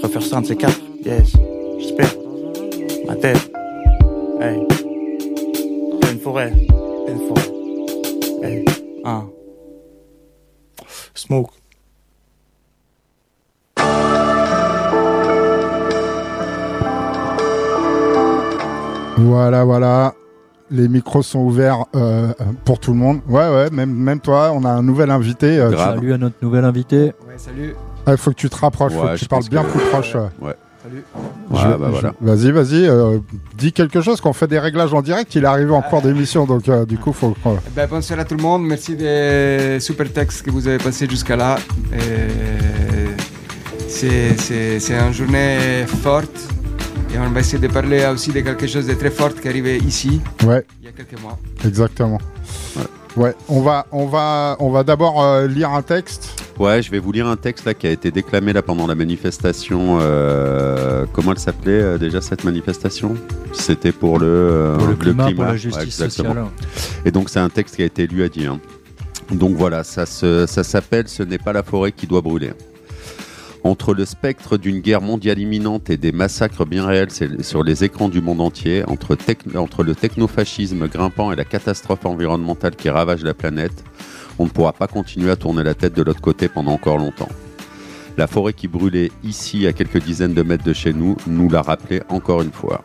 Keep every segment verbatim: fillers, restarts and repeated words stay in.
refaire ça un de ces quatre. Yes, j'espère. Ma tête. Hey. Pleine forêt. Pleine forêt. Hey. Un. Smoke. Voilà, voilà. Les micros sont ouverts euh, pour tout le monde. Ouais, ouais, même, même toi, on a un nouvel invité. Euh, salut à notre nouvel invité. Ouais, salut. Il ah, faut que tu te rapproches, il ouais, faut que tu parles bien que... plus proche. Ouais. Salut. Ouais, je, bah, je, voilà. Vas-y, vas-y, euh, dis quelque chose, qu'on fait des réglages en direct. Il est arrivé en cours d'émission, donc euh, du coup, il faut... Euh... Ben, bonsoir à tout le monde. Merci des super textes que vous avez passés jusqu'à là. Et c'est, c'est, c'est une journée forte. Et on va essayer de parler aussi de quelque chose de très fort qui est arrivé ici, ouais. il y a quelques mois. Exactement. Ouais, ouais. On va, on va, on va d'abord euh, lire un texte. Ouais, je vais vous lire un texte là qui a été déclamé là pendant la manifestation. Euh, comment elle s'appelait euh, déjà cette manifestation ? C'était pour le, euh, pour le, climat, le climat, pour la justice ouais, sociale. Et donc c'est un texte qui a été lu à dire. Donc voilà, ça, se, ça s'appelle « Ce n'est pas la forêt qui doit brûler ». Entre le spectre d'une guerre mondiale imminente et des massacres bien réels sur les écrans du monde entier, entre, tec- entre le technofascisme grimpant et la catastrophe environnementale qui ravage la planète, on ne pourra pas continuer à tourner la tête de l'autre côté pendant encore longtemps. La forêt qui brûlait ici, à quelques dizaines de mètres de chez nous, nous l'a rappelé encore une fois.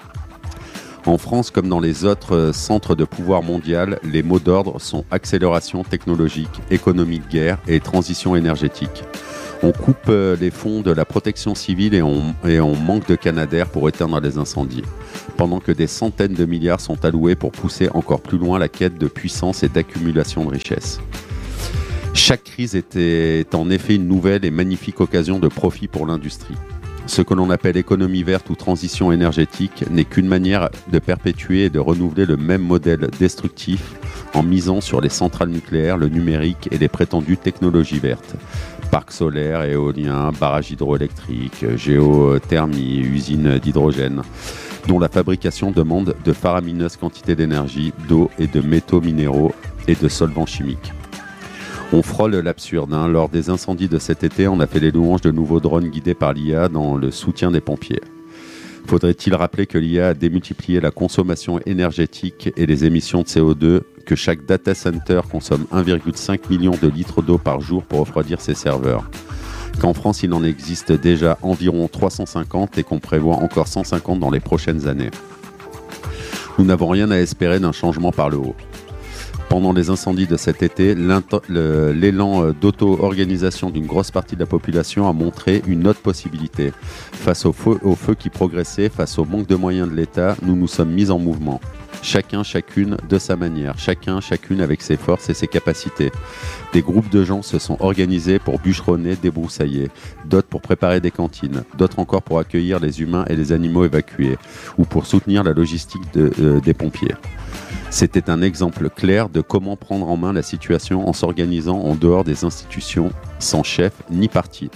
En France, comme dans les autres centres de pouvoir mondial, les mots d'ordre sont accélération technologique, économie de guerre et transition énergétique. On coupe les fonds de la protection civile et on, et on manque de canadair pour éteindre les incendies, pendant que des centaines de milliards sont alloués pour pousser encore plus loin la quête de puissance et d'accumulation de richesses. Chaque crise était, est en effet une nouvelle et magnifique occasion de profit pour l'industrie. Ce que l'on appelle économie verte ou transition énergétique n'est qu'une manière de perpétuer et de renouveler le même modèle destructif en misant sur les centrales nucléaires, le numérique et les prétendues technologies vertes. Parcs solaires, éoliens, barrages hydroélectriques, géothermie, usines d'hydrogène, dont la fabrication demande de faramineuses quantités d'énergie, d'eau et de métaux minéraux et de solvants chimiques. On frôle l'absurde. Hein. Lors des incendies de cet été, on a fait les louanges de nouveaux drones guidés par l'I A dans le soutien des pompiers. Faudrait-il rappeler que l'I A a démultiplié la consommation énergétique et les émissions de C O deux, que chaque data center consomme un virgule cinq million de litres d'eau par jour pour refroidir ses serveurs, qu'en France il en existe déjà environ trois cent cinquante et qu'on prévoit encore cent cinquante dans les prochaines années. Nous n'avons rien à espérer d'un changement par le haut. Pendant les incendies de cet été, le, l'élan d'auto-organisation d'une grosse partie de la population a montré une autre possibilité. Face au feu, au feu qui progressait, face au manque de moyens de l'État, nous nous sommes mis en mouvement. Chacun, chacune de sa manière, chacun, chacune avec ses forces et ses capacités. Des groupes de gens se sont organisés pour bûcheronner, débroussailler, d'autres pour préparer des cantines, d'autres encore pour accueillir les humains et les animaux évacués, ou pour soutenir la logistique de, euh, des pompiers. C'était un exemple clair de comment prendre en main la situation en s'organisant en dehors des institutions, sans chef ni parti.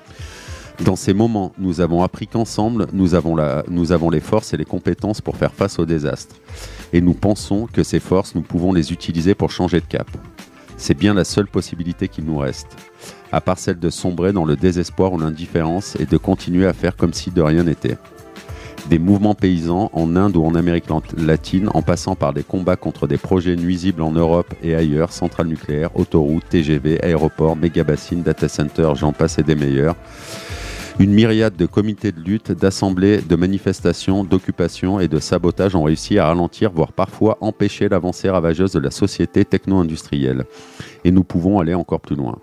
Dans ces moments, nous avons appris qu'ensemble, nous avons, la, nous avons les forces et les compétences pour faire face au désastre. Et nous pensons que ces forces, nous pouvons les utiliser pour changer de cap. C'est bien la seule possibilité qu'il nous reste, à part celle de sombrer dans le désespoir ou l'indifférence et de continuer à faire comme si de rien n'était. Des mouvements paysans en Inde ou en Amérique latine, en passant par des combats contre des projets nuisibles en Europe et ailleurs, centrales nucléaires, autoroutes, T G V, aéroports, méga-bassines, data centers, j'en passe et des meilleurs. Une myriade de comités de lutte, d'assemblées, de manifestations, d'occupations et de sabotages ont réussi à ralentir, voire parfois empêcher l'avancée ravageuse de la société techno-industrielle. Et nous pouvons aller encore plus loin.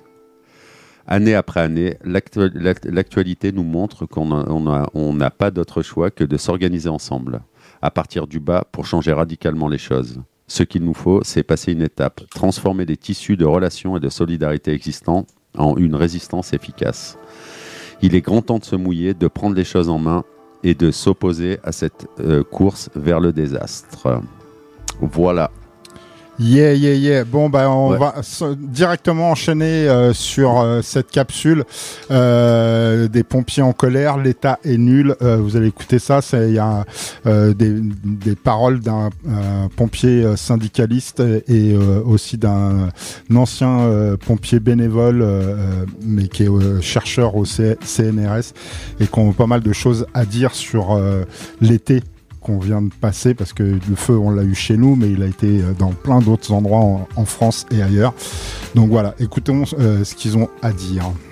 Année après année, l'actu- l'actualité nous montre qu'on n'a on a pas d'autre choix que de s'organiser ensemble, à partir du bas, pour changer radicalement les choses. Ce qu'il nous faut, c'est passer une étape, transformer les tissus de relations et de solidarité existants en une résistance efficace. Il est grand temps de se mouiller, de prendre les choses en main et de s'opposer à cette euh, course vers le désastre. Voilà. Yeah, yeah, yeah. Bon, bah, on Ouais. va s- directement enchaîner euh, sur euh, cette capsule euh, des pompiers en colère. L'État est nul. Euh, vous allez écouter ça. C'est il y a euh, des, des paroles d'un euh, pompier euh, syndicaliste et euh, aussi d'un ancien euh, pompier bénévole, euh, mais qui est euh, chercheur au C- CNRS et qui ont pas mal de choses à dire sur euh, l'été qu'on vient de passer, parce que le feu on l'a eu chez nous, mais il a été dans plein d'autres endroits en, en France et ailleurs. Donc voilà, écoutons euh, ce qu'ils ont à dire.